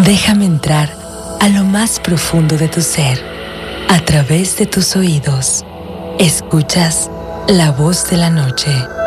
Déjame entrar a lo más profundo de tu ser, a través de tus oídos. Escuchas la voz de la noche.